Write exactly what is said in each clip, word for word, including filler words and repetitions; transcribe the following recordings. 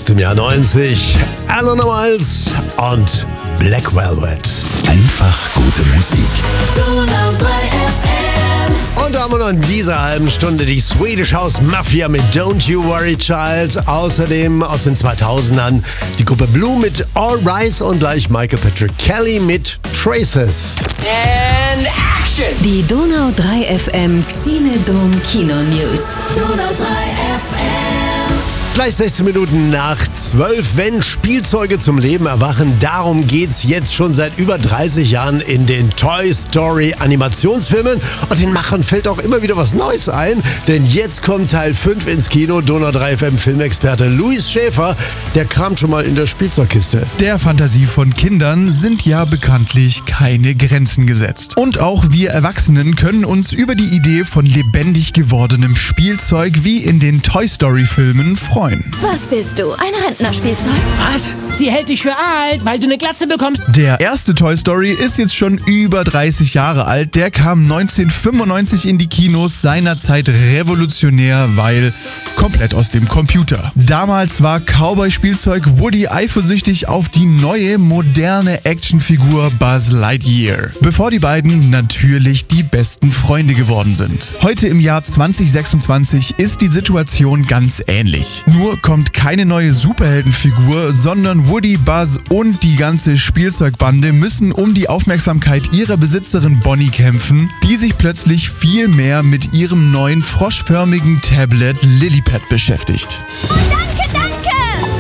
aus dem Jahr neunzig. Eleanor Miles und Black Velvet. Einfach gute Musik. Donau drei F M. Und da haben wir noch in dieser halben Stunde die Swedish House Mafia mit Don't You Worry Child. Außerdem aus den zweitausendern die Gruppe Blue mit All Rise und gleich Michael Patrick Kelly mit Traces. And action! Die Donau drei F M Xenodom Kino News. Donau drei F M. Gleich sechzehn Minuten nach zwölf, wenn Spielzeuge zum Leben erwachen. Darum geht's jetzt schon seit über dreißig Jahren in den Toy Story Animationsfilmen. Und den Machern fällt auch immer wieder was Neues ein. Denn jetzt kommt Teil fünf ins Kino. Donau drei F M Filmexperte Luis Schäfer, der kramt schon mal in der Spielzeugkiste. Der Fantasie von Kindern sind ja bekanntlich keine Grenzen gesetzt. Und auch wir Erwachsenen können uns über die Idee von lebendig gewordenem Spielzeug wie in den Toy Story Filmen freuen. Was bist du? Ein Rentnerspielzeug? Was? Sie hält dich für alt, weil du eine Glatze bekommst? Der erste Toy Story ist jetzt schon über dreißig Jahre alt. Der kam neunzehnhundertfünfundneunzig in die Kinos, seinerzeit revolutionär, weil komplett aus dem Computer. Damals war Cowboy-Spielzeug Woody eifersüchtig auf die neue, moderne Actionfigur Buzz Lightyear. Bevor die beiden natürlich die besten Freunde geworden sind. Heute im Jahr zwanzig sechsundzwanzig ist die Situation ganz ähnlich. Nur kommt keine neue Superheldenfigur, sondern Woody, Buzz und die ganze Spielzeugbande müssen um die Aufmerksamkeit ihrer Besitzerin Bonnie kämpfen, die sich plötzlich viel mehr mit ihrem neuen froschförmigen Tablet Lilypad beschäftigt. Oh, danke, danke!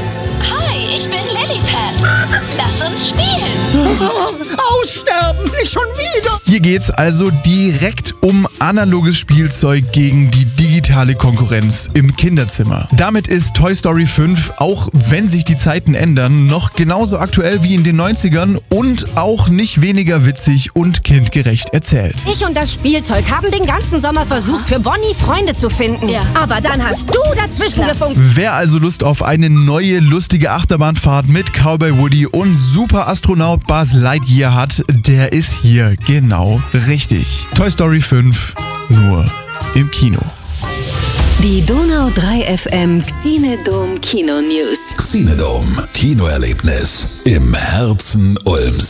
Hi, ich bin Lilypad. Lass uns spielen. Aussterben, nicht schon wieder! Hier geht's also direkt um analoges Spielzeug gegen die digitale Konkurrenz im Kinderzimmer. Damit ist Toy Story fünf, auch wenn sich die Zeiten ändern, noch genauso aktuell wie in den neunzigern und auch nicht weniger witzig und kindgerecht erzählt. Ich und das Spielzeug haben den ganzen Sommer versucht, für Bonnie Freunde zu finden. Ja. Aber dann hast du dazwischen gefunkt. Wer also Lust auf eine neue, lustige Achterbahnfahrt mit Cowboy Woody und Super-Astronaut Buzz Lightyear hat, der ist hier genau richtig. Toy Story fünf, nur im Kino. Die Donau drei F M Xenodom Kino News. Xenodom, Kinoerlebnis im Herzen Ulms.